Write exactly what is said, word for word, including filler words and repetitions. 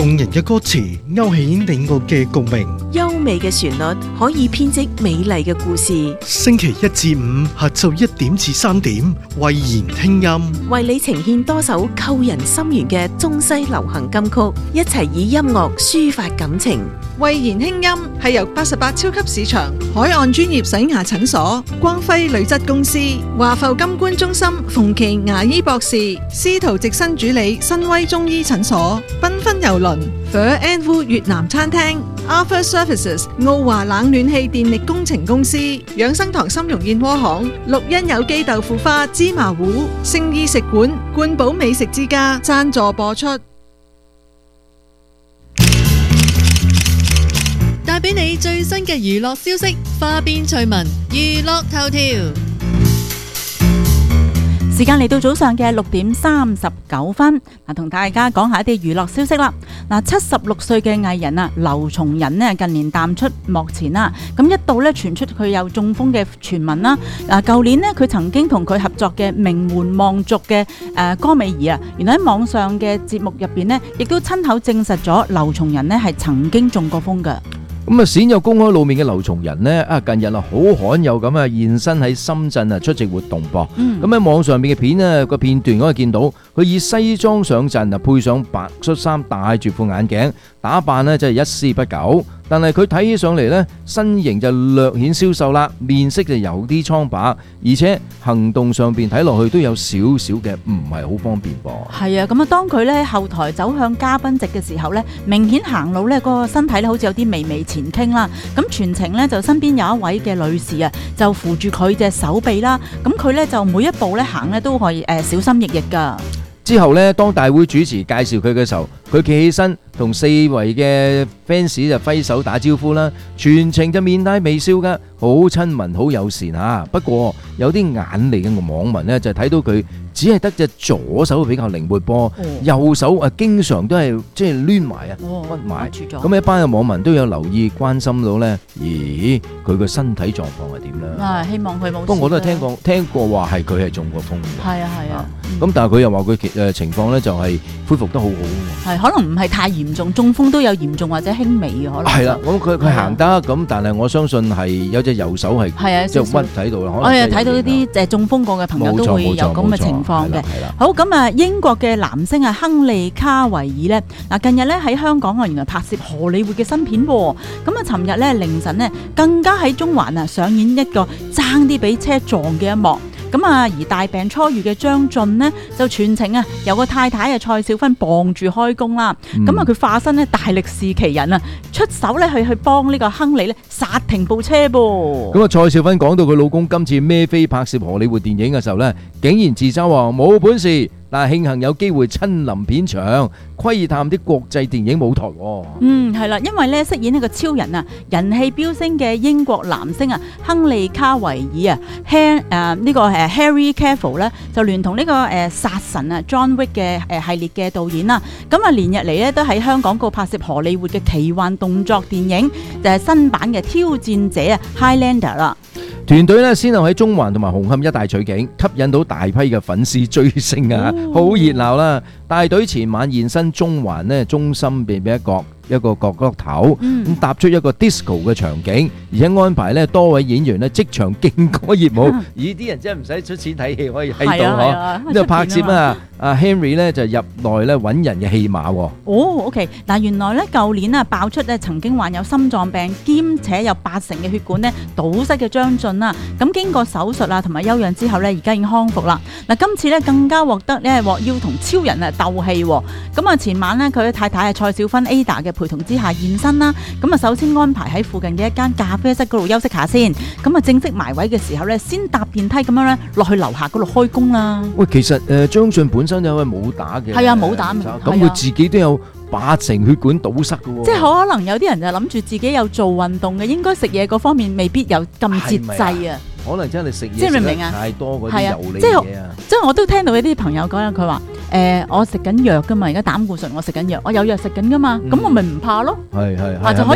動人嘅歌詞勾起你我嘅共鳴， 優美嘅旋律可以編織美麗嘅故事。 星期一至五下晝一點至三點，慧言聽音， 為你呈現多首扣人心弦嘅中西流行金曲，一齊以音樂抒發感情。 慧言輕音係由八十八超級市場、海岸專業洗牙診所、光輝鋁質公司、華埠金冠中心、馮琦牙醫博士、司徒直新主理新威中醫診所、繽紛郵輪、Phở and Vu 越南餐廳、Arthur Services 澳華冷暖氣電力工程公司、養生堂參茸燕窩行、綠茵有機豆腐花芝麻糊、聖意食館、冠寶美食之家贊助播出。 帶俾你最新嘅娛樂消息，花邊趣聞，娛樂頭條。 時間嚟到早上嘅六點三十九分，嗱，同大家講下一啲娛樂消息啦。嗱，七十六歲嘅藝人啊，劉松仁呢近年淡出幕前啦，咁一度咧傳出佢有中風嘅傳聞啦。嗱，舊年呢，佢曾經同佢合作嘅名門望族嘅誒歌美儀啊，原來喺網上嘅節目入邊呢，亦都親口證實咗劉松仁呢係曾經中過風㗎。 咁啊，鮮有公開露面嘅劉松仁呢，啊近日啊好罕有咁啊現身喺深圳啊出席活動噃。咁喺、嗯、網上邊嘅片呢個片段，我係見到佢以西裝上陣啊，配上白恤衫，戴住副眼鏡，打扮呢就係一絲不苟。但係佢睇起上嚟呢，身形就略顯消瘦啦，面色就有啲蒼白，而且行動上邊睇落去都有少少嘅唔係好方便噃。係啊， 咁啊，當佢咧後台走向嘉賓席嘅時候呢，明顯行路呢個身體咧好似有啲微微前傾啦。咁全程呢，就身邊有一位嘅女士啊，就扶住佢隻手臂啦。咁佢呢，就每一步咧行呢都可以誒小心翼翼噶。 之後呢，當大會主持介紹佢嘅時候，佢企起身同四圍嘅 fans 就揮手打招呼啦，全程就面帶微笑噶，好親民，好友善啊。不過有啲眼利嘅網民呢，就睇到佢只係得隻左手比較靈活噃，哦、右手啊經常都係即係攣埋啊，屈埋。咁一班嘅網民都有留意關心到呢，咦，佢個身體狀況係點咧？啊，希望佢冇事。不過我都係聽過聽過話係佢係中過風嘅。係啊係啊。咁、嗯、但係佢又話佢誒情況呢，就係恢復得好好。係可能唔係太嚴重，中風都有嚴重或者輕微嘅可能。係啦，咁佢佢行得咁，但係我相信係有隻右手係即係屈喺度啦。我係睇到一啲誒中風過嘅朋友都會有咁嘅情況嘅。好，咁啊，英國嘅男星啊，亨利卡維爾呢，嗱近日咧喺香港啊，原來拍攝荷里活嘅新片喎。咁啊，尋日咧凌晨呢，更加喺中環啊上演一個爭啲俾車撞嘅一幕。咁啊，而大病初愈嘅張晉呢，就全程啊由個太太啊蔡少芬傍住開工啦。咁啊、嗯，佢化身咧大力士奇人啊，出手咧去去幫呢個亨利咧剎停部車噃。咁啊，蔡少芬講到佢老公今次孭飛拍攝荷里活電影嘅時候咧，竟然自嘲話冇本事。但係慶幸有機會親臨片場窺探啲國際電影舞台喎。嗯，係啦，因為咧飾演呢個超人啊，人氣飆升嘅英國男星啊，亨利卡維爾啊 ，Harry 誒呢個誒 Harry Cavill 咧，就聯同呢個誒殺神啊 John Wick 嘅誒系列嘅導演啦，咁啊連日嚟咧都喺香港度拍攝荷里活嘅奇幻動作電影，就係新版嘅挑戰者啊 Highlander 啦。團隊咧先後喺中環同埋紅磡一帶取景，吸引到大批嘅粉絲追星啊，好熱鬧啦！大隊前晚現身中環呢中心邊邊一角一個角落頭，咁踏出一個 disco 嘅場景，而且安排呢多位演員呢即場勁歌熱舞，咦啲人真係唔使出錢睇戲可以喺度嗬，呢度拍攝啊！阿 Henry 咧就入內咧揾人嘅戲碼喎。哦 ，OK， 嗱原來咧舊年啊爆出咧曾經患有心臟病兼且有八成嘅血管咧堵塞嘅張晉啦，咁經過手術啊同埋休養之後咧，而家已經康復啦。嗱今次咧更加獲得咧獲邀同超人啊鬥戲，咁啊前晚咧佢嘅太太係蔡少芬 Ada 嘅陪同之下現身啦，咁啊首先安排喺附近嘅一間咖啡室嗰度休息下先，咁啊正式埋位嘅時候咧，先搭電梯咁樣咧落去樓下嗰度開工啦。喂，其實誒張晉本身有位武打嘅，係啊武打，咁佢自己都有八成血管堵塞嘅喎，即係可能有啲人就諗住自己有做運動嘅，應該食嘢嗰方面未必有咁節制啊。可能真係食嘢食得太多嗰啲油膩嘢啊！即係我都聽到一啲朋友講，佢話誒我食緊藥㗎嘛，而家膽固醇我食緊藥，我有藥食緊㗎嘛，咁我咪唔怕咯。係係係。